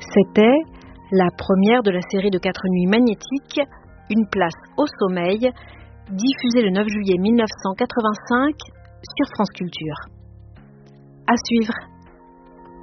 C'était la première de la série de 4 nuits magnétiques, Une place au sommeil, diffusée le 9 juillet 1985 sur France Culture. À suivre.